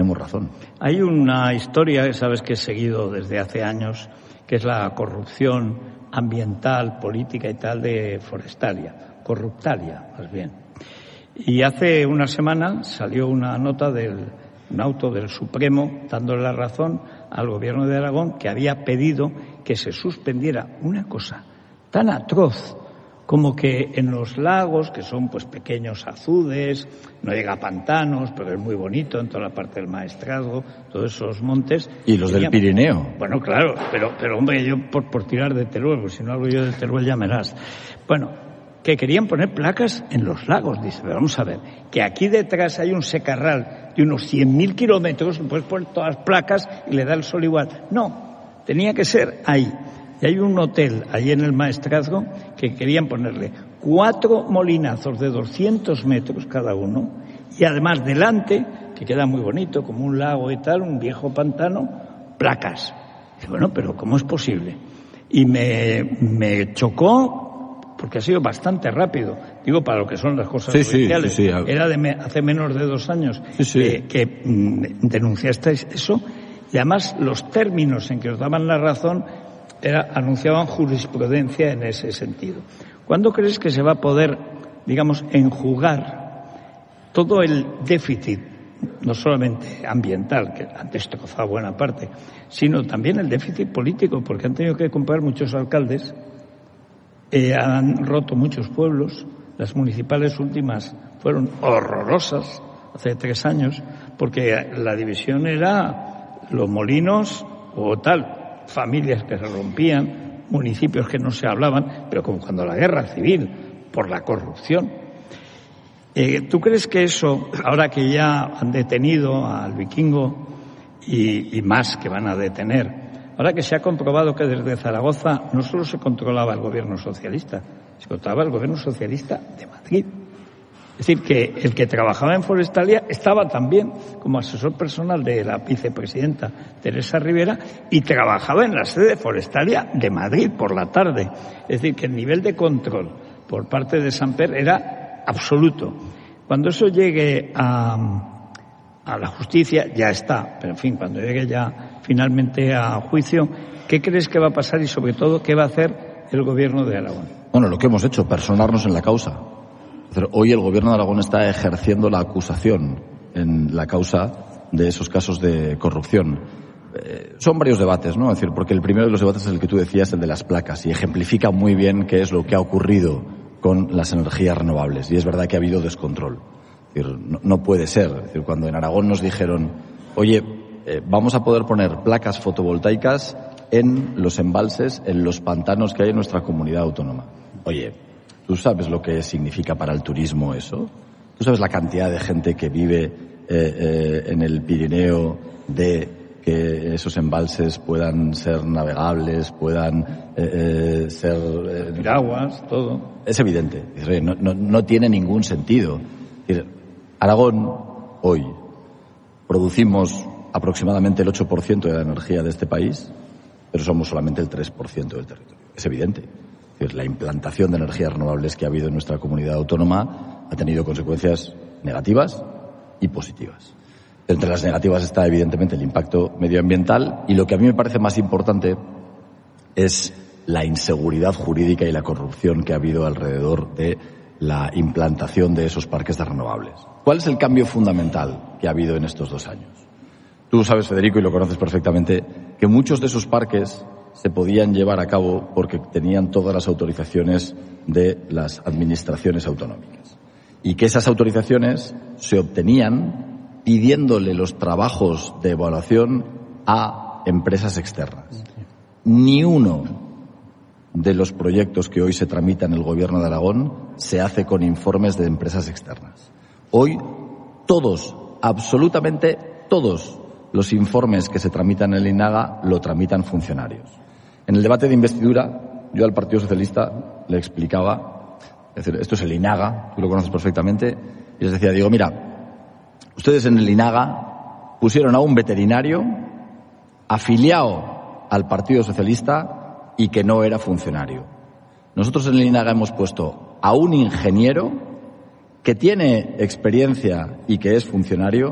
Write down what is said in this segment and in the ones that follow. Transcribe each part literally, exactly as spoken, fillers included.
tenemos razón. Hay una historia, sabes, que he seguido desde hace años, que es la corrupción ambiental, política y tal de Forestalia, corruptalia, más bien. Y hace una semana salió una nota del un auto del Supremo dándole la razón al Gobierno de Aragón, que había pedido que se suspendiera una cosa tan atroz como que en los lagos, que son pues pequeños azudes, no llega a pantanos, pero es muy bonito en toda la parte del Maestrazgo, todos esos montes. Y los querían... del Pirineo. Bueno, claro, pero, pero hombre, yo por, por tirar de Teruel, porque si no hablo yo de Teruel ya verás. Bueno, que querían poner placas en los lagos, dice, pero vamos a ver, que aquí detrás hay un secarral de unos cien mil kilómetros, puedes poner todas las placas y le da el sol igual. No, tenía que ser ahí. Y hay un hotel allí en el Maestrazgo que querían ponerle cuatro molinazos de doscientos metros cada uno y además delante, que queda muy bonito, como un lago y tal, un viejo pantano, placas. Y bueno, pero ¿cómo es posible? Y me, me chocó porque ha sido bastante rápido. Digo, para lo que son las cosas sí, judiciales. Sí, sí, sí. Era de me, hace menos de dos años sí, sí. que, que mm, denunciasteis eso y además los términos en que os daban la razón Era, anunciaban jurisprudencia en ese sentido. ¿Cuándo crees que se va a poder, digamos, enjugar todo el déficit, no solamente ambiental, que han destrozado buena parte, sino también el déficit político, porque han tenido que comprar muchos alcaldes, eh, han roto muchos pueblos, las municipales últimas fueron horrorosas hace tres años, porque la división era los molinos o tal, familias que se rompían, municipios que no se hablaban, pero como cuando la guerra civil, por la corrupción. Eh, ¿Tú crees que eso, ahora que ya han detenido al Vikingo y, y más que van a detener, ahora que se ha comprobado que desde Zaragoza no solo se controlaba el gobierno socialista, se controlaba el gobierno socialista de Madrid? Es decir, que el que trabajaba en Forestalia estaba también como asesor personal de la vicepresidenta Teresa Rivera y trabajaba en la sede de Forestalia de Madrid por la tarde. Es decir, que el nivel de control por parte de Samper era absoluto. Cuando eso llegue a, a la justicia, ya está, pero en fin, cuando llegue ya finalmente a juicio, ¿qué crees que va a pasar y sobre todo qué va a hacer el Gobierno de Aragón? Bueno, lo que hemos hecho, personarnos en la causa. Hoy el Gobierno de Aragón está ejerciendo la acusación en la causa de esos casos de corrupción. Eh, son varios debates, ¿no? Es decir, porque el primero de los debates es el que tú decías, el de las placas, y ejemplifica muy bien qué es lo que ha ocurrido con las energías renovables. Y es verdad que ha habido descontrol. Es decir, no, no puede ser. Es decir, cuando en Aragón nos dijeron, oye, eh, vamos a poder poner placas fotovoltaicas en los embalses, en los pantanos que hay en nuestra comunidad autónoma. Oye, ¿tú sabes lo que significa para el turismo eso? ¿Tú sabes la cantidad de gente que vive eh, eh, en el Pirineo de que esos embalses puedan ser navegables, puedan eh, eh, ser... Eh, Piraguas, todo. Es evidente. No, no, no tiene ningún sentido. Aragón, hoy, producimos aproximadamente el ocho por ciento de la energía de este país, pero somos solamente el tres por ciento del territorio. Es evidente. La implantación de energías renovables que ha habido en nuestra comunidad autónoma ha tenido consecuencias negativas y positivas. Entre las negativas está, evidentemente, el impacto medioambiental y lo que a mí me parece más importante es la inseguridad jurídica y la corrupción que ha habido alrededor de la implantación de esos parques de renovables. ¿Cuál es el cambio fundamental que ha habido en estos dos años? Tú sabes, Federico, y lo conoces perfectamente, que muchos de esos parques se podían llevar a cabo porque tenían todas las autorizaciones de las administraciones autonómicas y que esas autorizaciones se obtenían pidiéndole los trabajos de evaluación a empresas externas. Ni uno de los proyectos que hoy se tramitan en el Gobierno de Aragón se hace con informes de empresas externas. Hoy todos, absolutamente todos los informes que se tramitan en el INAGA lo tramitan funcionarios. En el debate de investidura, yo al Partido Socialista le explicaba, es decir, esto es el INAGA, tú lo conoces perfectamente, y les decía, digo, mira, ustedes en el INAGA pusieron a un veterinario afiliado al Partido Socialista y que no era funcionario. Nosotros en el INAGA hemos puesto a un ingeniero que tiene experiencia y que es funcionario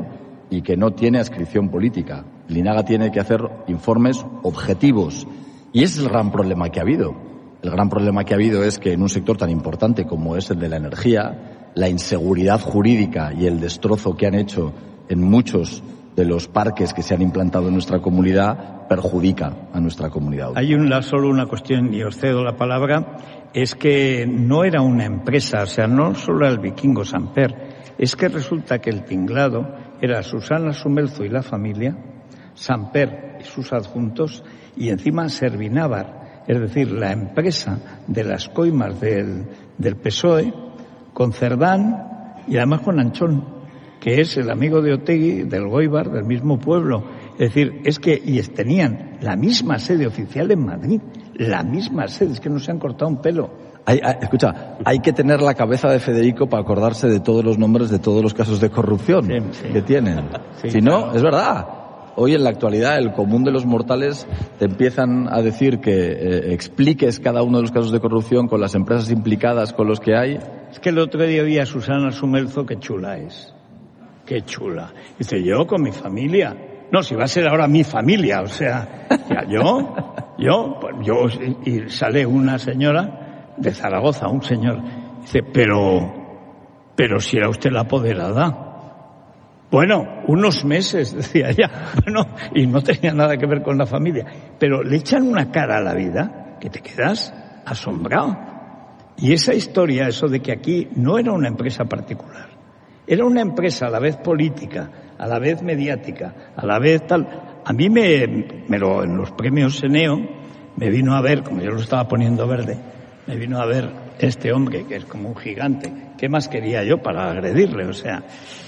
y que no tiene adscripción política. El INAGA tiene que hacer informes objetivos y ese es el gran problema que ha habido. El gran problema que ha habido es que en un sector tan importante como es el de la energía, la inseguridad jurídica y el destrozo que han hecho en muchos de los parques que se han implantado en nuestra comunidad perjudica a nuestra comunidad. Hay una, solo una cuestión, y os cedo la palabra, es que no era una empresa, o sea, no solo era el Vikingo Samper, es que resulta que el tinglado era Susana Sumelzo y la familia, Samper y sus adjuntos, y encima Servinávar, es decir, la empresa de las coimas del, del P S O E, con Cerdán y además con Anchón, que es el amigo de Otegi, del Goibar, del mismo pueblo. Es decir, es que y tenían la misma sede oficial en Madrid, la misma sede, es que no se han cortado un pelo. Hay, hay, escucha, hay que tener la cabeza de Federico para acordarse de todos los nombres de todos los casos de corrupción sí, sí. que tienen. Sí, si no, claro. Es verdad. Hoy en la actualidad el común de los mortales te empiezan a decir que eh, expliques cada uno de los casos de corrupción con las empresas implicadas, con los que hay. Es que el otro día vi a Susana Sumelzo, qué chula es. Qué chula. Dice, yo con mi familia. No, si va a ser ahora mi familia, o sea, ya yo, yo, pues yo, y sale una señora de Zaragoza, un señor, dice, pero, pero si era usted la apoderada. Bueno, unos meses, decía ella, bueno, y no tenía nada que ver con la familia, pero le echan una cara a la vida que te quedas asombrado. Y esa historia, eso de que aquí no era una empresa particular, era una empresa a la vez política, a la vez mediática, a la vez tal. A mí me, me lo, en los premios Eneo me vino a ver, como yo lo estaba poniendo verde, me vino a ver este hombre que es como un gigante. ¿Qué más quería yo para agredirle? O sea,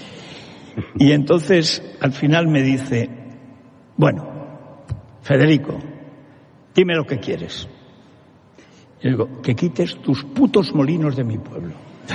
y entonces al final me dice, bueno, Federico, dime lo que quieres. Y digo, que quites tus putos molinos de mi pueblo.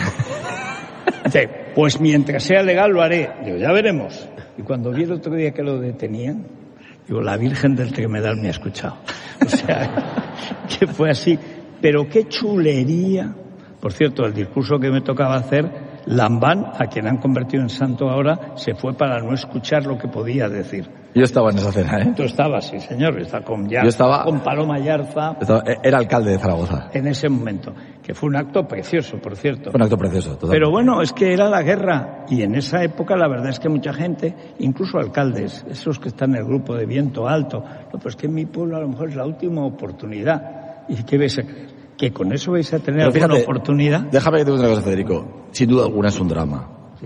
Dice, pues mientras sea legal lo haré. Digo, ya veremos. Y cuando vi el otro día que lo detenían, digo, la Virgen del Tremedal me ha escuchado. O sea, que fue así. Pero qué chulería. Por cierto, el discurso que me tocaba hacer, Lambán, a quien han convertido en santo ahora, se fue para no escuchar lo que podía decir. Yo estaba en esa cena, ¿eh? Tú estabas, sí, señor. Está con, Yarza, Yo estaba, con Paloma Yarza. Estaba, era alcalde de Zaragoza. En ese momento. Que fue un acto precioso, por cierto. Fue un acto precioso, totalmente. Pero bueno, es que era la guerra. Y en esa época la verdad es que mucha gente, incluso alcaldes, esos que están en el grupo de Viento Alto, no, pues que en mi pueblo a lo mejor es la última oportunidad. ¿Y qué vais a creer? ¿Que con eso vais a tener Pero fíjate, alguna oportunidad? Déjame que te diga una cosa, Federico. Sin duda alguna es un drama. Sí.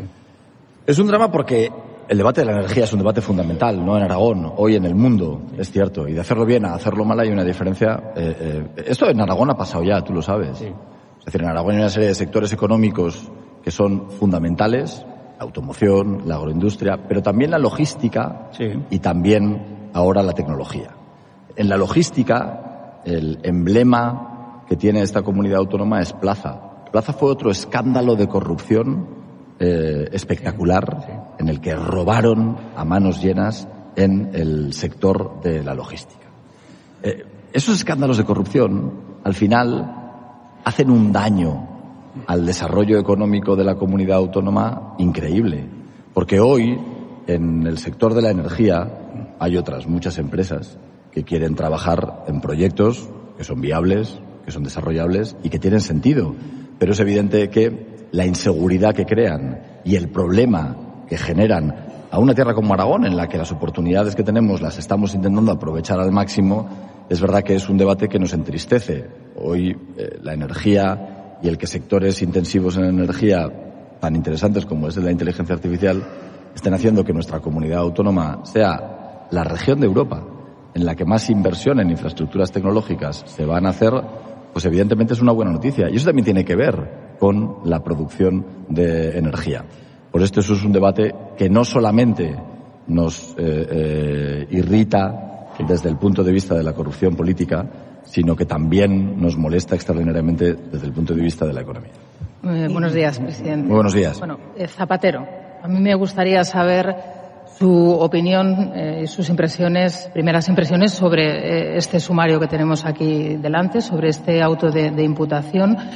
Es un drama porque el debate de la energía es un debate fundamental, no en Aragón, hoy en el mundo, sí. Es cierto. Y de hacerlo bien a hacerlo mal hay una diferencia. Eh, eh, esto en Aragón ha pasado ya, tú lo sabes. Sí. Es decir, en Aragón hay una serie de sectores económicos que son fundamentales, la automoción, la agroindustria, pero también la logística sí. Y también ahora la tecnología. En la logística, el emblema que tiene esta comunidad autónoma es Plaza. Plaza fue otro escándalo de corrupción eh, espectacular sí, sí. En el que robaron a manos llenas en el sector de la logística. Eh, esos escándalos de corrupción, al final, hacen un daño al desarrollo económico de la comunidad autónoma increíble. Porque hoy, en el sector de la energía, hay otras muchas empresas que quieren trabajar en proyectos que son viables, que son desarrollables y que tienen sentido. Pero es evidente que la inseguridad que crean y el problema que generan a una tierra como Aragón, en la que las oportunidades que tenemos las estamos intentando aprovechar al máximo, es verdad que es un debate que nos entristece. Hoy eh, la energía y el que sectores intensivos en energía tan interesantes como es la inteligencia artificial estén haciendo que nuestra comunidad autónoma sea la región de Europa en la que más inversión en infraestructuras tecnológicas se van a hacer, pues evidentemente es una buena noticia. Y eso también tiene que ver con la producción de energía. Por esto eso es un debate que no solamente nos eh, eh, irrita desde el punto de vista de la corrupción política, sino que también nos molesta extraordinariamente desde el punto de vista de la economía. Eh, buenos días, presidente. Muy buenos días. Bueno, eh, Zapatero, a mí me gustaría saber su opinión y eh, sus impresiones, primeras impresiones sobre eh, este sumario que tenemos aquí delante, sobre este auto de, de imputación.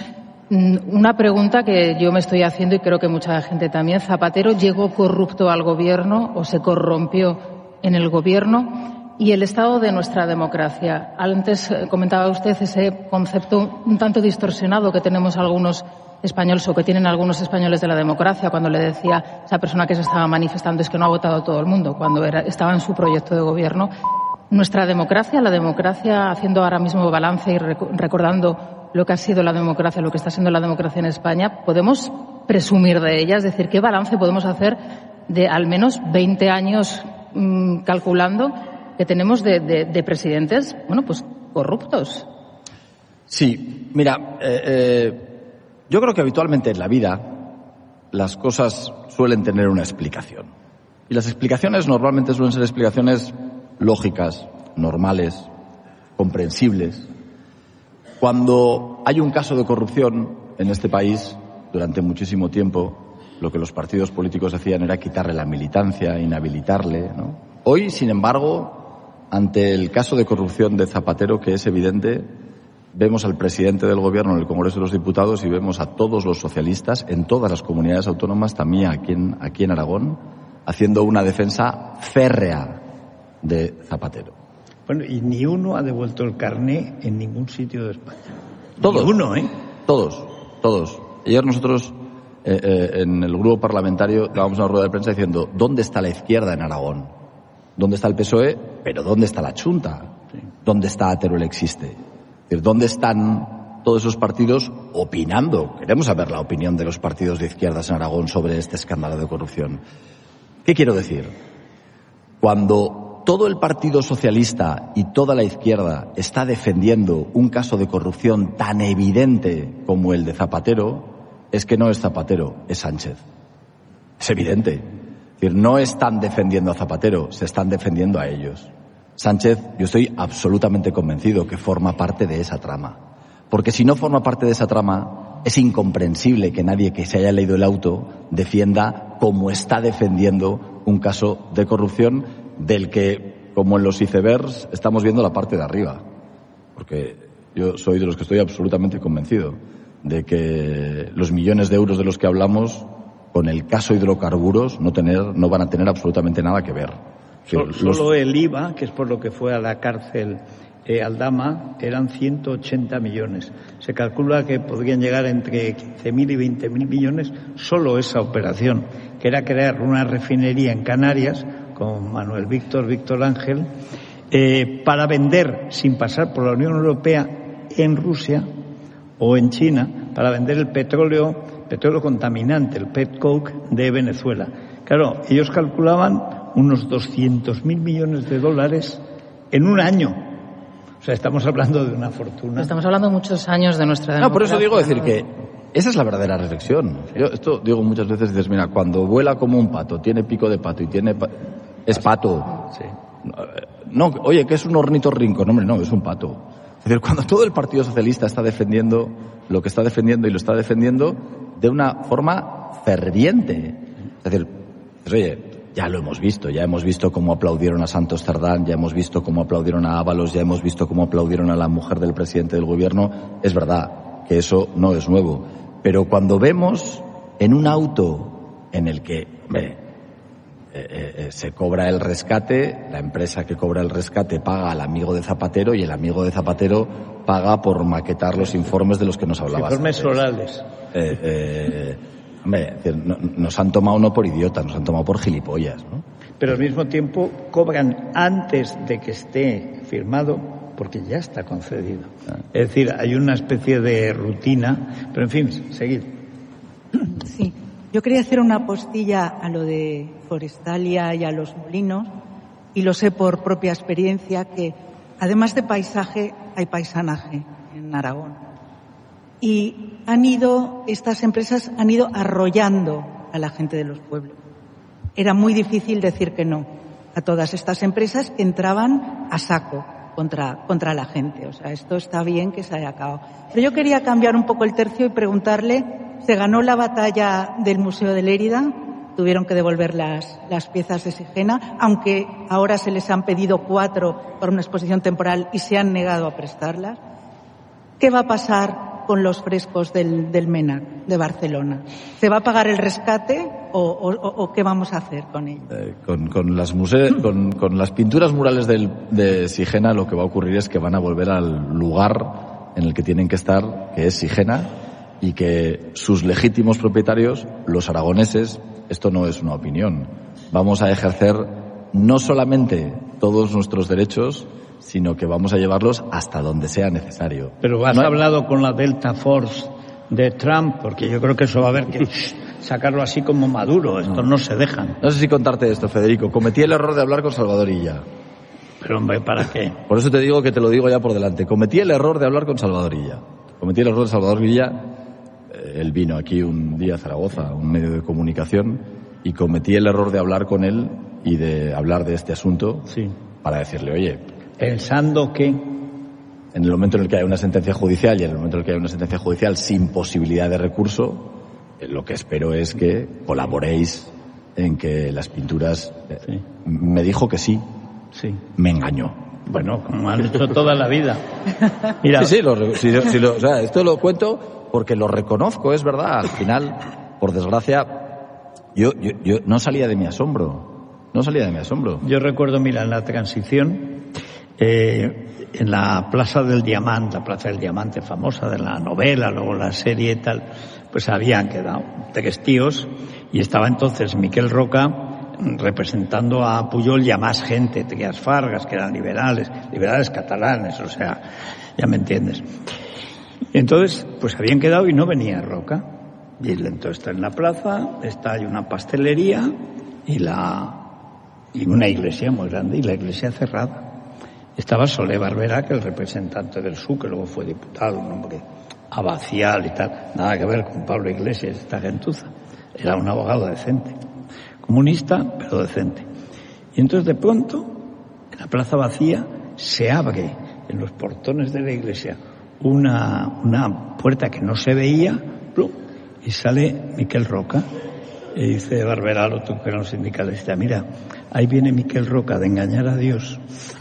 Una pregunta que yo me estoy haciendo y creo que mucha gente también. ¿Zapatero llegó corrupto al gobierno o se corrompió en el gobierno? Y el estado de nuestra democracia. Antes comentaba usted ese concepto un tanto distorsionado que tenemos algunos españoles o que tienen algunos españoles de la democracia, cuando le decía a esa persona que se estaba manifestando es que no ha votado todo el mundo, cuando era, estaba en su proyecto de gobierno. Nuestra democracia, la democracia, haciendo ahora mismo balance y recordando lo que ha sido la democracia, lo que está siendo la democracia en España, ¿podemos presumir de ella? Es decir, ¿qué balance podemos hacer de al menos veinte años mmm, calculando que tenemos de, de, de presidentes, bueno, pues corruptos? Sí, mira, eh, eh, yo creo que habitualmente en la vida las cosas suelen tener una explicación. Y las explicaciones normalmente suelen ser explicaciones lógicas, normales, comprensibles. Cuando hay un caso de corrupción en este país, durante muchísimo tiempo, lo que los partidos políticos hacían era quitarle la militancia, inhabilitarle, ¿no? Hoy, sin embargo, ante el caso de corrupción de Zapatero, que es evidente, vemos al presidente del Gobierno en el Congreso de los Diputados y vemos a todos los socialistas en todas las comunidades autónomas, también aquí en, aquí en Aragón, haciendo una defensa férrea de Zapatero. Bueno, y ni uno ha devuelto el carné en ningún sitio de España. Todos. Ni uno, ¿eh? Todos, todos. Ayer nosotros, eh, eh, en el grupo parlamentario, dábamos una rueda de prensa diciendo ¿dónde está la izquierda en Aragón? ¿Dónde está el P S O E? Pero ¿dónde está la Chunta? Sí. ¿Dónde está Teruel Existe? Es decir, ¿dónde están todos esos partidos opinando? Queremos saber la opinión de los partidos de izquierdas en Aragón sobre este escándalo de corrupción. ¿Qué quiero decir? Cuando todo el Partido Socialista y toda la izquierda está defendiendo un caso de corrupción tan evidente como el de Zapatero, es que no es Zapatero, es Sánchez. Es evidente. Es decir, no están defendiendo a Zapatero, se están defendiendo a ellos. Sánchez, yo estoy absolutamente convencido que forma parte de esa trama. Porque si no forma parte de esa trama, es incomprensible que nadie que se haya leído el auto defienda como está defendiendo un caso de corrupción del que, como en los icebergs, estamos viendo la parte de arriba. Porque yo soy de los que estoy absolutamente convencido de que los millones de euros de los que hablamos con el caso hidrocarburos no, tener, no van a tener absolutamente nada que ver. Solo, los... solo el I V A, que es por lo que fue a la cárcel eh, Aldama, eran ciento ochenta millones. Se calcula que podrían llegar entre quince mil y veinte mil millones solo esa operación, que era crear una refinería en Canarias con Manuel Víctor, Víctor Ángel, eh, para vender, sin pasar por la Unión Europea, en Rusia o en China, para vender el petróleo, petróleo contaminante, el petcoke de Venezuela. Claro, ellos calculaban unos doscientos mil millones de dólares en un año. O sea, estamos hablando de una fortuna. Estamos hablando de muchos años de nuestra democracia. No, por eso digo decir que esa es la verdadera reflexión. Yo esto digo muchas veces, dices, mira, cuando vuela como un pato, tiene pico de pato y tiene... Pa- es pato. Sí. No, oye, que es un ornitorrinco. No, hombre, no, es un pato. Es decir, cuando todo el Partido Socialista está defendiendo lo que está defendiendo y lo está defendiendo de una forma ferviente. Es decir, pues, oye, ya lo hemos visto, ya hemos visto cómo aplaudieron a Santos Cerdán, ya hemos visto cómo aplaudieron a Ábalos, ya hemos visto cómo aplaudieron a la mujer del presidente del gobierno. Es verdad que eso no es nuevo. Pero cuando vemos en un auto en el que, hombre, Eh, eh, se cobra el rescate, la empresa que cobra el rescate paga al amigo de Zapatero y el amigo de Zapatero paga por maquetar los informes de los que nos hablabas. Informes orales. Eh, eh, hombre, no, nos han tomado no por idiotas, nos han tomado por gilipollas, ¿no? Pero al mismo tiempo cobran antes de que esté firmado porque ya está concedido. Ah. Es decir, hay una especie de rutina, pero en fin, seguid. Sí. Yo quería hacer una postilla a lo de Forestalia y a los molinos, y lo sé por propia experiencia que, además de paisaje, hay paisanaje en Aragón. Y han ido, estas empresas han ido arrollando a la gente de los pueblos. Era muy difícil decir que no a todas estas empresas que entraban a saco contra, contra la gente. O sea, esto está bien que se haya acabado. Pero yo quería cambiar un poco el tercio y preguntarle: se ganó la batalla del Museo de Lérida, tuvieron que devolver las, las piezas de Sigena, aunque ahora se les han pedido cuatro por una exposición temporal y se han negado a prestarlas. ¿Qué va a pasar con los frescos del, del MENA de Barcelona? ¿Se va a pagar el rescate o, o, o qué vamos a hacer con ello? Eh, con, con, las muse con, con las pinturas murales del, de Sigena lo que va a ocurrir es que van a volver al lugar en el que tienen que estar, que es Sigena, y que sus legítimos propietarios, los aragoneses, esto no es una opinión, vamos a ejercer no solamente todos nuestros derechos, sino que vamos a llevarlos hasta donde sea necesario. Pero has no hay... hablado con la Delta Force de Trump, porque yo creo que eso va a haber que sacarlo así como Maduro, estos no, no se dejan. No sé si contarte esto, Federico. Cometí el error de hablar con Salvador Illa. Pero hombre, ¿para qué? Por eso te digo que te lo digo ya por delante. Cometí el error de hablar con Salvador Illa. Cometí el error de Salvador Illa. Él vino aquí un día a Zaragoza, a un medio de comunicación, y cometí el error de hablar con él y de hablar de este asunto sí. para decirle, oye... Pensando que... En el momento en el que hay una sentencia judicial y en el momento en el que hay una sentencia judicial sin posibilidad de recurso, lo que espero es que colaboréis en que las pinturas... Sí. Me dijo que sí. Sí. Me engañó. Bueno, como han hecho toda la vida. Mira. Sí, sí, lo, sí, sí lo, o sea, esto lo cuento porque lo reconozco, es verdad. Al final, por desgracia, yo, yo, yo no salía de mi asombro. No salía de mi asombro. Yo recuerdo, mira, en la transición, eh, en la Plaza del Diamante, la Plaza del Diamante famosa de la novela, luego la serie y tal, pues habían quedado tres tíos y estaba entonces Miquel Roca representando a Pujol y a más gente, Trias Fargas, que eran liberales, liberales catalanes, o sea, ya me entiendes. Y entonces, pues habían quedado y no venía Roca. Y entonces está en la plaza, está hay una pastelería y la y una iglesia muy grande y la iglesia cerrada. Estaba Solé Barberá, que es el representante del S U, que luego fue diputado, un hombre abacial y tal, nada que ver con Pablo Iglesias, esta gentuza. Era un abogado decente, comunista, pero decente. Y entonces de pronto, en la plaza vacía, se abre en los portones de la iglesia una, una puerta que no se veía, ¡plum! Y sale Miquel Roca. Y dice Barberá, lo que era un sindicalista, mira, ahí viene Miquel Roca de engañar a Dios.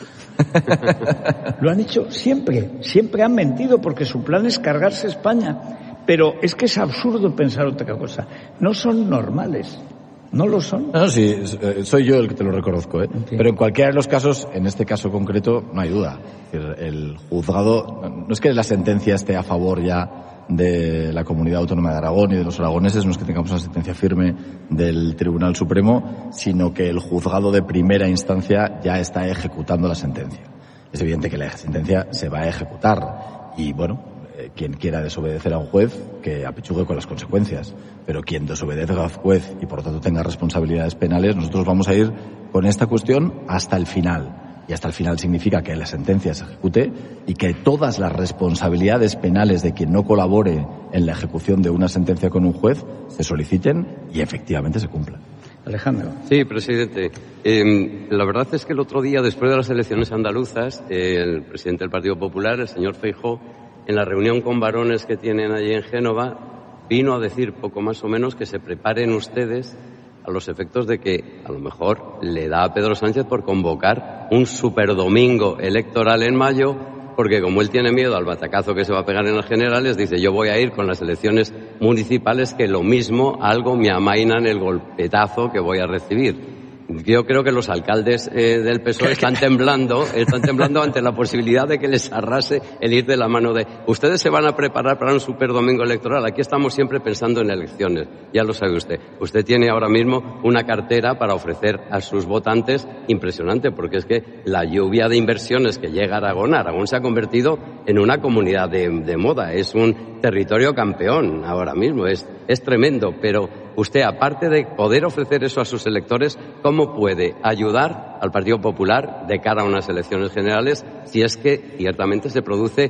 Lo han hecho siempre, siempre han mentido porque su plan es cargarse España. Pero es que es absurdo pensar otra cosa. No son normales, no lo son. No, sí, soy yo el que te lo reconozco, ¿eh? Sí. Pero en cualquiera de los casos, en este caso concreto, no hay duda. El, el juzgado, no es que la sentencia esté a favor ya de la Comunidad Autónoma de Aragón y de los aragoneses, no es que tengamos una sentencia firme del Tribunal Supremo, sino que el juzgado de primera instancia ya está ejecutando la sentencia. Es evidente que la sentencia se va a ejecutar y, bueno, eh, quien quiera desobedecer a un juez, que apechugue con las consecuencias. Pero quien desobedezca a un juez y, por lo tanto, tenga responsabilidades penales, nosotros vamos a ir con esta cuestión hasta el final. Y hasta el final significa que la sentencia se ejecute y que todas las responsabilidades penales de quien no colabore en la ejecución de una sentencia con un juez se soliciten y efectivamente se cumplan. Alejandro. Sí, presidente. Eh, la verdad es que el otro día, después de las elecciones andaluzas, eh, el presidente del Partido Popular, el señor Feijóo, en la reunión con varones que tienen allí en Génova, vino a decir poco más o menos que se preparen ustedes a los efectos de que a lo mejor le da a Pedro Sánchez por convocar un superdomingo electoral en mayo, porque como él tiene miedo al batacazo que se va a pegar en las generales, dice yo voy a ir con las elecciones municipales que lo mismo algo me amainan el golpetazo que voy a recibir. Yo creo que los alcaldes eh, del P S O E están temblando, están temblando ante la posibilidad de que les arrase el ir de la mano de... Ustedes se van a preparar para un superdomingo electoral. Aquí estamos siempre pensando en elecciones, ya lo sabe usted. Usted tiene ahora mismo una cartera para ofrecer a sus votantes impresionante, porque es que la lluvia de inversiones que llega a Aragón, Aragón se ha convertido en una comunidad de, de moda, es un territorio campeón ahora mismo, es, es tremendo, pero usted, aparte de poder ofrecer eso a sus electores, ¿cómo puede ayudar al Partido Popular de cara a unas elecciones generales si es que ciertamente se produce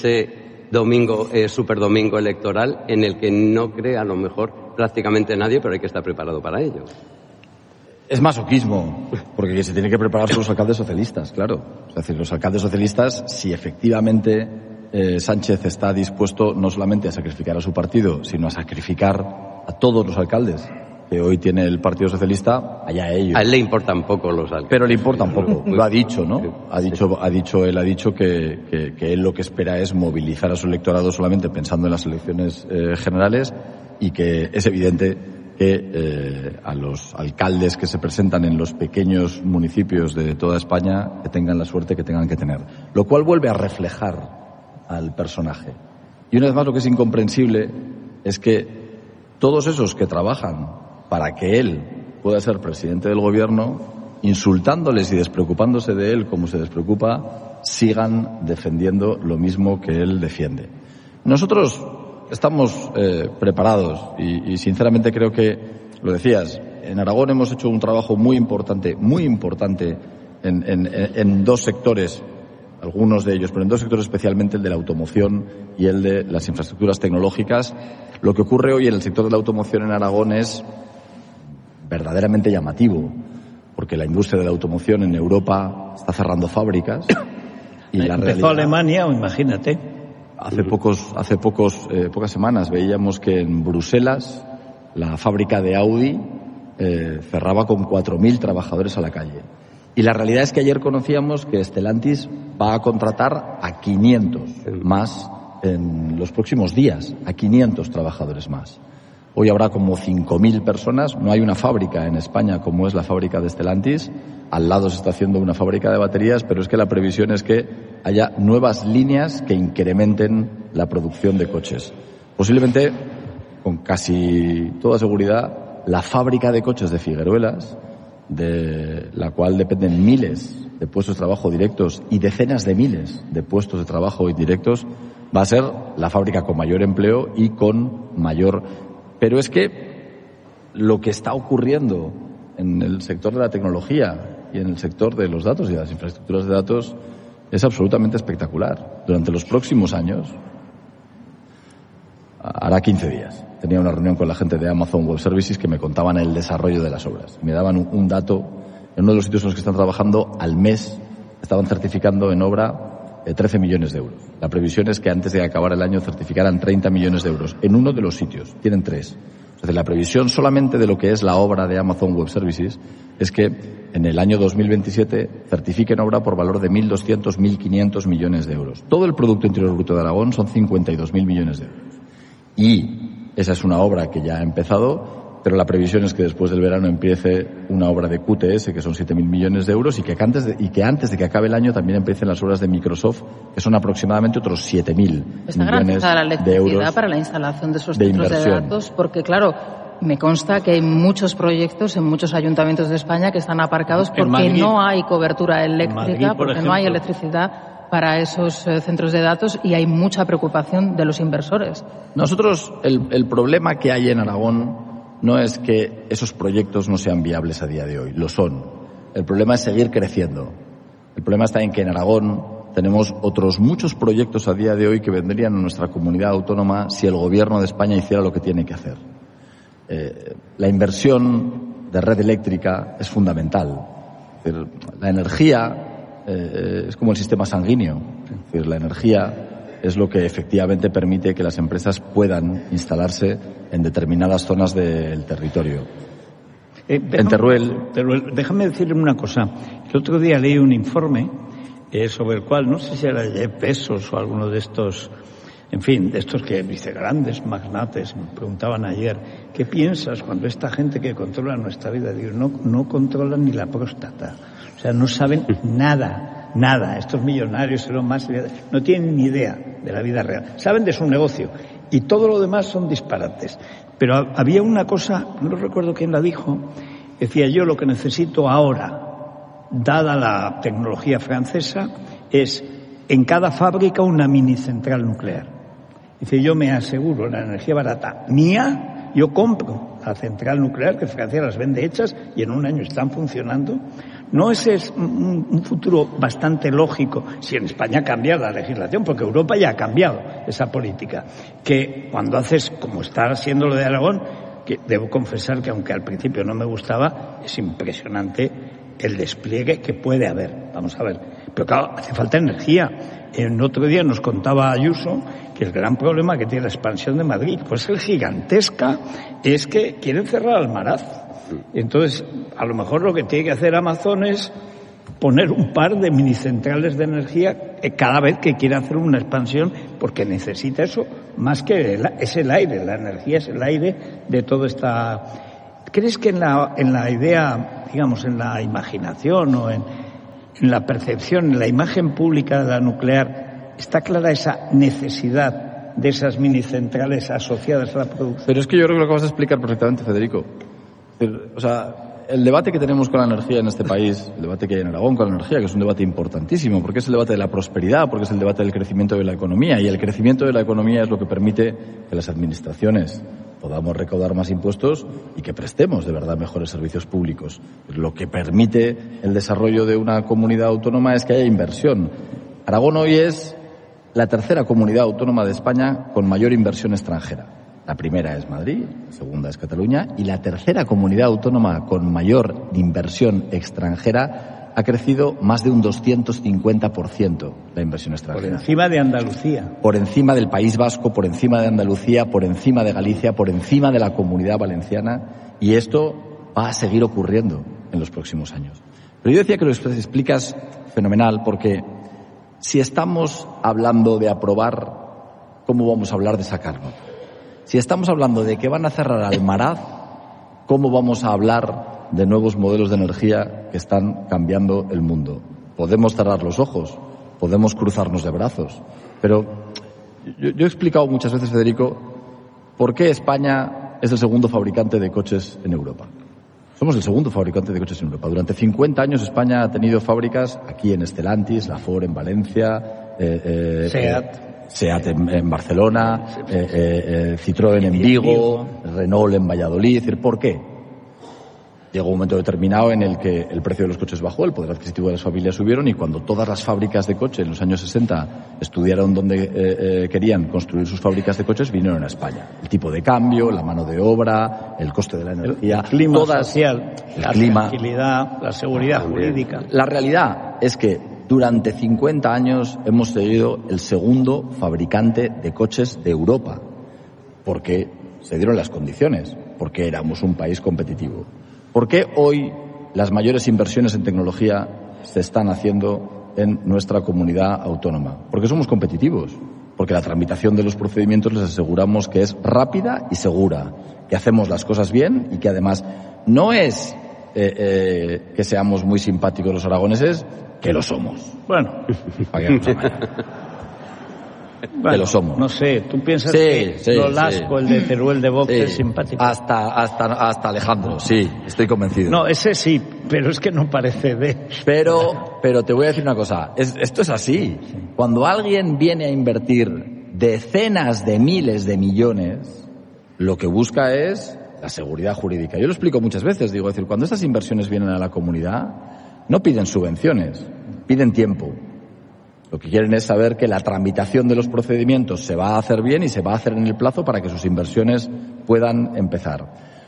ese domingo, eh, superdomingo electoral en el que no cree a lo mejor prácticamente nadie, pero hay que estar preparado para ello? Es masoquismo, porque se tiene que preparar son los alcaldes socialistas, claro. Es decir, los alcaldes socialistas, si efectivamente eh, Sánchez está dispuesto no solamente a sacrificar a su partido, sino a sacrificar a todos los alcaldes que hoy tiene el Partido Socialista, allá ellos. A él le importan poco los alcaldes. Pero le importan poco, lo ha dicho, ¿no? Ha dicho, ha dicho, él ha dicho que, que, que él lo que espera es movilizar a su electorado solamente pensando en las elecciones eh, generales, y que es evidente que eh, a los alcaldes que se presentan en los pequeños municipios de toda España que tengan la suerte que tengan que tener. Lo cual vuelve a reflejar al personaje. Y una vez más, lo que es incomprensible es que todos esos que trabajan para que él pueda ser presidente del gobierno, insultándoles y despreocupándose de él como se despreocupa, sigan defendiendo lo mismo que él defiende. Nosotros estamos eh, preparados y, y sinceramente creo que, lo decías, en Aragón hemos hecho un trabajo muy importante, muy importante en, en, en dos sectores, algunos de ellos, pero en dos sectores especialmente, el de la automoción y el de las infraestructuras tecnológicas. Lo que ocurre hoy en el sector de la automoción en Aragón es verdaderamente llamativo, porque la industria de la automoción en Europa está cerrando fábricas y la Empezó realidad... Alemania, o imagínate. Hace pocos, hace pocos, eh, pocas semanas veíamos que en Bruselas la fábrica de Audi eh, cerraba con cuatro mil trabajadores a la calle. Y la realidad es que ayer conocíamos que Stellantis va a contratar a quinientos más en los próximos días, a quinientos trabajadores más. Hoy habrá como cinco mil personas. No hay una fábrica en España como es la fábrica de Stellantis. Al lado se está haciendo una fábrica de baterías, pero es que la previsión es que haya nuevas líneas que incrementen la producción de coches. Posiblemente, con casi toda seguridad, la fábrica de coches de Figueruelas, de la cual dependen miles de puestos de trabajo directos y decenas de miles de puestos de trabajo indirectos, va a ser la fábrica con mayor empleo y con mayor... Pero es que lo que está ocurriendo en el sector de la tecnología y en el sector de los datos y de las infraestructuras de datos es absolutamente espectacular. Durante los próximos años, hará quince días, tenía una reunión con la gente de Amazon Web Services que me contaban el desarrollo de las obras. Me daban un, un dato, en uno de los sitios en los que están trabajando, al mes estaban certificando en obra eh, trece millones de euros. La previsión es que antes de acabar el año certificaran treinta millones de euros en uno de los sitios. Tienen tres. Es decir, la previsión solamente de lo que es la obra de Amazon Web Services es que en el año dos mil veintisiete certifiquen obra por valor de mil doscientos, mil quinientos millones de euros. Todo el Producto Interior Bruto de Aragón son cincuenta y dos mil millones de euros. Y esa es una obra que ya ha empezado, pero la previsión es que después del verano empiece una obra de Q T S, que son siete mil millones de euros, y que antes de, y que antes de que acabe el año también empiecen las obras de Microsoft, que son aproximadamente otros siete mil millones la de euros para la instalación de esos de centros inversión. de datos, porque claro, me consta que hay muchos proyectos en muchos ayuntamientos de España que están aparcados porque Madrid, no hay cobertura eléctrica, Madrid, por porque ejemplo. no hay electricidad para esos eh, centros de datos y hay mucha preocupación de los inversores. Nosotros, el, el problema que hay en Aragón no es que esos proyectos no sean viables a día de hoy, lo son. El problema es seguir creciendo. El problema está en que en Aragón tenemos otros muchos proyectos a día de hoy que vendrían a nuestra comunidad autónoma si el gobierno de España hiciera lo que tiene que hacer. Eh, la inversión de red eléctrica es fundamental. Es decir, la energía eh, es como el sistema sanguíneo. Es decir, la energía es lo que efectivamente permite que las empresas puedan instalarse en determinadas zonas del territorio. Eh, déjame, en Teruel... Teruel, déjame decirle una cosa. El otro día leí un informe eh, sobre el cual, no sé si era Jeff Bezos o alguno de estos, en fin, de estos que, dice, grandes magnates, me preguntaban ayer, ¿qué piensas cuando esta gente que controla nuestra vida? Digo, no, no controlan ni la próstata. O sea, no saben nada. Nada, estos millonarios son más, no tienen ni idea de la vida real. Saben de su negocio y todo lo demás son disparates. Pero había una cosa, no recuerdo quién la dijo, decía yo lo que necesito ahora, dada la tecnología francesa, es en cada fábrica una mini central nuclear. Dice, yo me aseguro la energía barata mía, yo compro la central nuclear que Francia las vende hechas y en un año están funcionando. ¿No ese es un, un futuro bastante lógico si en España cambia la legislación? Porque Europa ya ha cambiado esa política. Que cuando haces, como está haciendo lo de Aragón, que debo confesar que aunque al principio no me gustaba, es impresionante el despliegue que puede haber. Vamos a ver, Pero claro, hace falta energía. El otro día nos contaba Ayuso que el gran problema que tiene la expansión de Madrid, pues es gigantesca, es que quieren cerrar Almaraz. Entonces, a lo mejor lo que tiene que hacer Amazon es poner un par de minicentrales de energía cada vez que quiera hacer una expansión, porque necesita eso más que el, es el aire, la energía es el aire de toda esta. ¿Crees que en la, en la idea, digamos, en la imaginación o en, en la percepción, en la imagen pública de la nuclear, está clara esa necesidad de esas minicentrales asociadas a la producción? Pero es que yo creo que lo acabas de explicar perfectamente, Federico. O sea, el debate que tenemos con la energía en este país, el debate que hay en Aragón con la energía, que es un debate importantísimo, porque es el debate de la prosperidad, porque es el debate del crecimiento de la economía, y el crecimiento de la economía es lo que permite que las administraciones podamos recaudar más impuestos y que prestemos de verdad mejores servicios públicos. Lo que permite el desarrollo de una comunidad autónoma es que haya inversión. Aragón hoy es la tercera comunidad autónoma de España con mayor inversión extranjera. La primera es Madrid, la segunda es Cataluña, y la tercera comunidad autónoma con mayor inversión extranjera ha crecido más de un doscientos cincuenta por ciento la inversión extranjera. Por encima de Andalucía. Por encima del País Vasco, por encima de Andalucía, por encima de Galicia, por encima de la Comunidad Valenciana, y esto va a seguir ocurriendo en los próximos años. Pero yo decía que lo explicas fenomenal, porque si estamos hablando de aprobar, ¿cómo vamos a hablar de sacarlo? Si estamos hablando de que van a cerrar Almaraz, ¿cómo vamos a hablar de nuevos modelos de energía que están cambiando el mundo? Podemos cerrar los ojos, podemos cruzarnos de brazos, pero yo, yo he explicado muchas veces, Federico, por qué España es el segundo fabricante de coches en Europa. Somos el segundo fabricante de coches en Europa. Durante cincuenta años España ha tenido fábricas aquí en Stellantis, la Ford en Valencia, eh, eh, Seat. Eh, Seat en, en Barcelona, eh, eh, eh, Citroën en Vigo, Renault en Valladolid. Es decir, ¿por qué? Llegó un momento determinado en el que el precio de los coches bajó, el poder adquisitivo de las familias subieron, y cuando todas las fábricas de coches en los años sesenta estudiaron dónde eh, eh, querían construir sus fábricas de coches, vinieron a España. El tipo de cambio, la mano de obra, el coste de la energía, el clima todas, social, el la clima, tranquilidad, la seguridad jurídica. La realidad es que durante cincuenta años hemos seguido el segundo fabricante de coches de Europa, porque se dieron las condiciones, porque éramos un país competitivo. ¿Por qué hoy las mayores inversiones en tecnología se están haciendo en nuestra comunidad autónoma? Porque somos competitivos, porque la tramitación de los procedimientos les aseguramos que es rápida y segura, que hacemos las cosas bien y que además no es eh, eh, que seamos muy simpáticos los aragoneses, que lo somos. Bueno, para que nos engañen. Bueno, que lo somos. No sé, ¿tú piensas sí, que sí, Nolasco, sí. el de Teruel de Vox, sí. es simpático? Hasta, hasta, hasta Alejandro, sí, estoy convencido. No, ese sí, pero es que no parece de... Pero, pero te voy a decir una cosa, es, esto es así. Cuando alguien viene a invertir decenas de miles de millones, lo que busca es la seguridad jurídica. Yo lo explico muchas veces, digo, es decir, cuando estas inversiones vienen a la comunidad, no piden subvenciones, piden tiempo. Lo que quieren es saber que la tramitación de los procedimientos se va a hacer bien y se va a hacer en el plazo para que sus inversiones puedan empezar.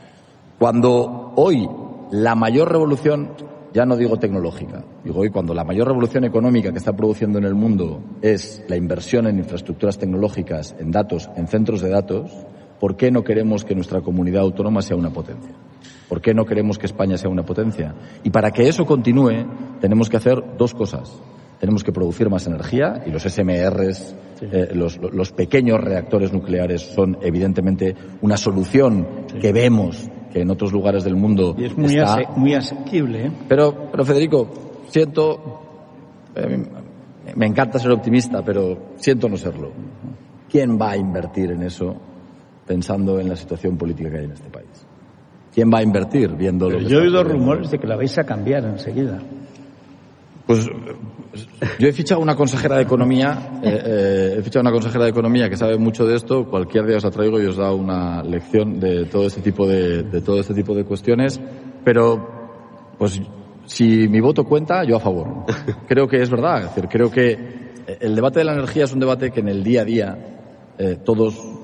Cuando hoy la mayor revolución, ya no digo tecnológica, digo hoy cuando la mayor revolución económica que está produciendo en el mundo es la inversión en infraestructuras tecnológicas, en datos, en centros de datos, ¿por qué no queremos que nuestra comunidad autónoma sea una potencia? ¿Por qué no queremos que España sea una potencia? Y para que eso continúe, tenemos que hacer dos cosas. Tenemos que producir más energía, y los S M Rs, sí. eh, los, los pequeños reactores nucleares son evidentemente una solución sí. que vemos que en otros lugares del mundo y es muy, está... ase muy asequible. ¿eh? Pero, pero Federico, siento... Eh, me encanta ser optimista, pero siento no serlo. ¿Quién va a invertir en eso pensando en la situación política que hay en este país? ¿Quién va a invertir viendo lo pero que yo he oído ocurriendo? rumores de que la vais a cambiar enseguida. Pues yo he fichado una consejera de Economía, eh, eh, he fichado una consejera de Economía que sabe mucho de esto. Cualquier día os la traigo y os da una lección de todo este tipo de, de todo este tipo de cuestiones. Pero, pues, si mi voto cuenta, yo a favor. Creo que es verdad. Es decir, creo que el debate de la energía es un debate que en el día a día eh, todos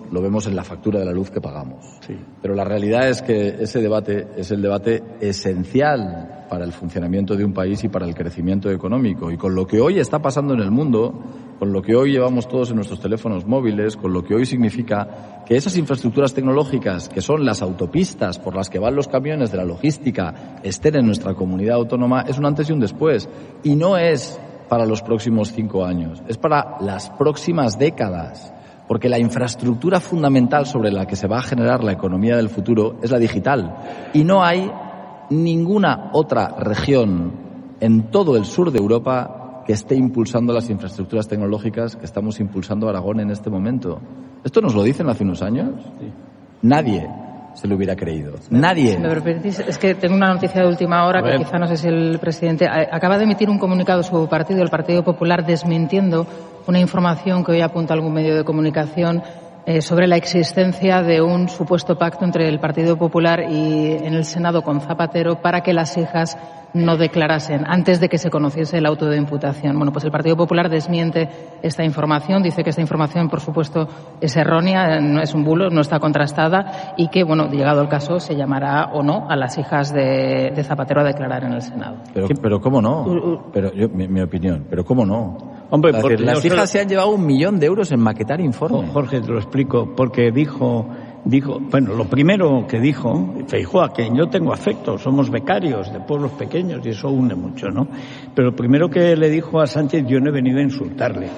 lo vemos en la factura de la luz que pagamos. Sí. Pero la realidad es que ese debate es el debate esencial para el funcionamiento de un país y para el crecimiento económico. Y con lo que hoy está pasando en el mundo, con lo que hoy llevamos todos en nuestros teléfonos móviles, con lo que hoy significa que esas infraestructuras tecnológicas, que son las autopistas por las que van los camiones de la logística, estén en nuestra comunidad autónoma, es un antes y un después. Y no es para los próximos cinco años, es para las próximas décadas. Porque la infraestructura fundamental sobre la que se va a generar la economía del futuro es la digital. Y no hay ninguna otra región en todo el sur de Europa que esté impulsando las infraestructuras tecnológicas que estamos impulsando Aragón en este momento. ¿Esto nos lo dicen hace unos años? Sí. Nadie se lo hubiera creído. Nadie. Si me permitís, es que tengo una noticia de última hora que quizá no sé si el presidente acaba de emitir un comunicado su partido, el Partido Popular, desmintiendo una información que hoy apunta algún medio de comunicación eh, sobre la existencia de un supuesto pacto entre el Partido Popular y en el Senado con Zapatero para que las hijas no declarasen antes de que se conociese el auto de imputación. Bueno, pues el Partido Popular desmiente esta información, dice que esta información, por supuesto, es errónea, no es un bulo, no está contrastada y que, bueno, llegado el caso, se llamará o no a las hijas de, de Zapatero a declarar en el Senado. Pero, pero ¿cómo no? Pero yo, mi, mi opinión, pero ¿cómo no? Hombre, es decir, las hijas se han llevado un millón de euros en maquetar informe. Jorge, te lo explico, porque dijo... Dijo, bueno, lo primero que dijo, Feijóo, a quien yo tengo afecto, somos becarios de pueblos pequeños y eso une mucho, ¿no? Pero lo primero que le dijo a Sánchez, yo no he venido a insultarle.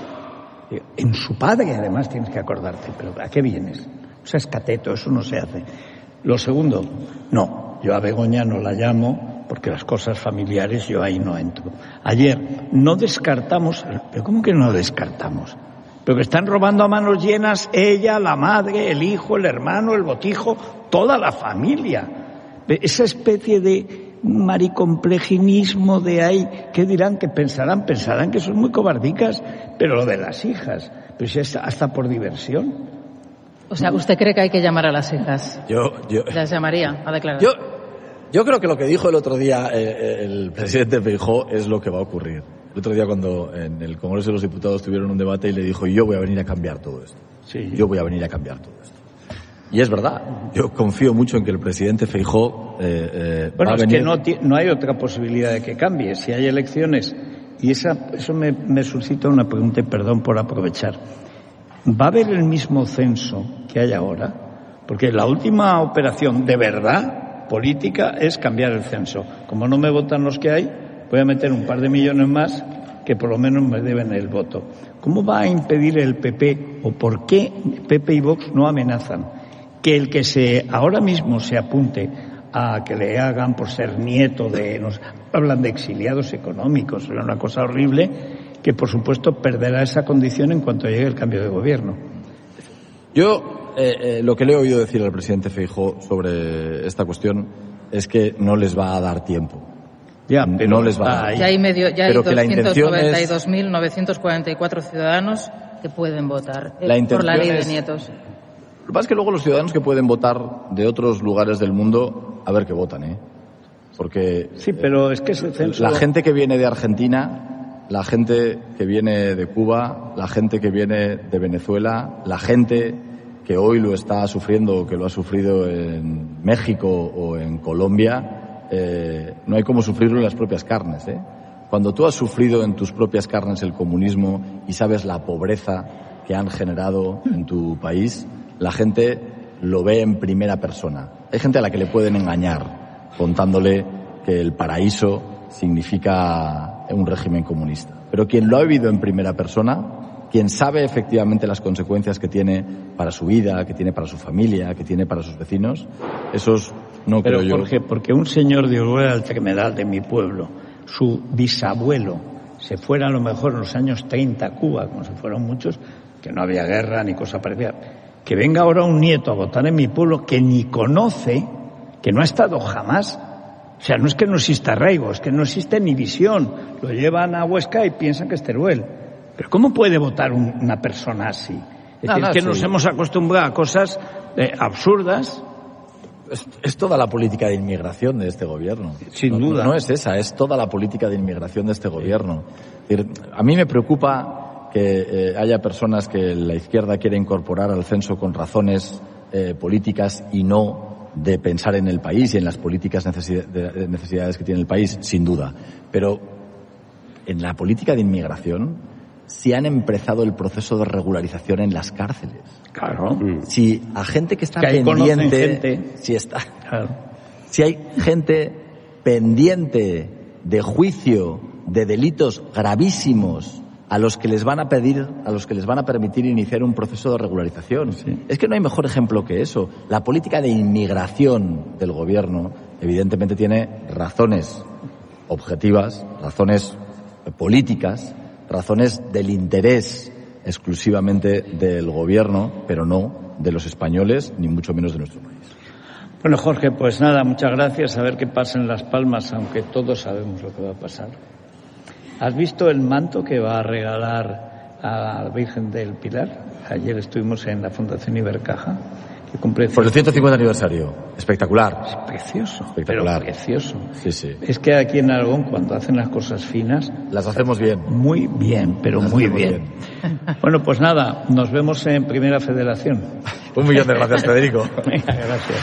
En su padre, además, tienes que acordarte, pero ¿a qué vienes? O sea, es cateto, eso no se hace. Lo segundo, no, yo a Begoña no la llamo porque las cosas familiares yo ahí no entro. Ayer no descartamos, pero ¿cómo que no descartamos? Pero que están robando a manos llenas ella, la madre, el hijo, el hermano, el botijo, toda la familia. Esa especie de maricomplejismo de ahí, ¿qué dirán? ¿Qué pensarán? Pensarán que son muy cobardicas, pero lo de las hijas, pues es hasta por diversión. O sea, ¿usted cree que hay que llamar a las hijas? Yo, yo... ¿Las llamaría a declarar? Yo, yo creo que lo que dijo el otro día eh, el presidente Feijóo es lo que va a ocurrir. El otro día cuando en el Congreso de los Diputados tuvieron un debate y le dijo, yo voy a venir a cambiar todo esto. Sí. Yo voy a venir a cambiar todo esto. Y es verdad. Yo confío mucho en que el presidente Feijóo eh, eh, bueno, va a es venir... que no, no hay otra posibilidad de que cambie. Si hay elecciones, y esa, eso me, me suscita una pregunta, y perdón por aprovechar. ¿Va a haber el mismo censo que hay ahora? Porque la última operación de verdad política es cambiar el censo. Como no me votan los que hay, voy a meter un par de millones más que por lo menos me deben el voto. ¿Cómo va a impedir el P P o por qué P P y Vox no amenazan que el que se ahora mismo se apunte a que le hagan por ser nieto de... Nos hablan de exiliados económicos, es una cosa horrible, que por supuesto perderá esa condición en cuanto llegue el cambio de gobierno? Yo eh, eh, lo que le he oído decir al presidente Feijóo sobre esta cuestión es que no les va a dar tiempo. Ya, pero no les va a... Ya hay, medio, ya hay pero doscientos noventa y dos mil novecientos cuarenta y cuatro ciudadanos que pueden votar la por la ley es... de nietos. Lo que pasa es que luego los ciudadanos que pueden votar de otros lugares del mundo, a ver qué votan, ¿eh? Porque... Sí, pero es que ese censo... La gente que viene de Argentina, la gente que viene de Cuba, la gente que viene de Venezuela, la gente que hoy lo está sufriendo o que lo ha sufrido en México o en Colombia... Eh, no hay como sufrirlo en las propias carnes, ¿eh? Cuando tú has sufrido en tus propias carnes el comunismo y sabes la pobreza que han generado en tu país, la gente lo ve en primera persona. Hay gente a la que le pueden engañar contándole que el paraíso significa un régimen comunista. Pero quien lo ha vivido en primera persona, quien sabe efectivamente las consecuencias que tiene para su vida, que tiene para su familia, que tiene para sus vecinos, esos no Pero creo yo. Jorge, porque un señor de Uruguay al Tremedal de mi pueblo, su bisabuelo, se fuera a lo mejor en los años treinta a Cuba, como se fueron muchos, que no había guerra ni cosa parecida, que venga ahora un nieto a votar en mi pueblo que ni conoce, que no ha estado jamás. O sea, no es que no exista arraigo, es que no existe ni visión. Lo llevan a Huesca y piensan que es Teruel. Pero ¿cómo puede votar un, una persona así? Es, no, decir, no, es que sí. Nos hemos acostumbrado a cosas eh, absurdas. Es, es toda la política de inmigración de este gobierno. Sin no, duda. No es esa, es toda la política de inmigración de este gobierno. Es decir, a mí me preocupa que eh, haya personas que la izquierda quiere incorporar al censo con razones eh, políticas y no de pensar en el país y en las políticas necesidades que tiene el país, sin duda. Pero en la política de inmigración si han empezado el proceso de regularización en las cárceles. Claro. Si a gente que está que pendiente, gente. si está, Claro. si hay gente pendiente de juicio de delitos gravísimos a los que les van a pedir, a los que les van a permitir iniciar un proceso de regularización. Sí. Es que no hay mejor ejemplo que eso. La política de inmigración del gobierno, evidentemente, tiene razones objetivas, razones políticas, razones del interés exclusivamente del gobierno, pero no de los españoles, ni mucho menos de nuestro país. Bueno, Jorge, pues nada, muchas gracias. A ver qué pasa en Las Palmas, aunque todos sabemos lo que va a pasar. ¿Has visto el manto que va a regalar a la Virgen del Pilar? Ayer estuvimos en la Fundación Ibercaja, que cumple... Por el ciento cincuenta aniversario. Espectacular. Es precioso, Espectacular. pero precioso. Sí, sí. Es que aquí en Aragón, cuando hacen las cosas finas... Las hacemos bien. Muy bien, pero Las muy hacemos bien. Bueno, pues nada, nos vemos en Primera Federación. Un millón de gracias, Federico. Venga, gracias.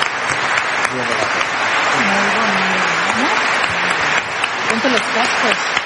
Ponte los cascos.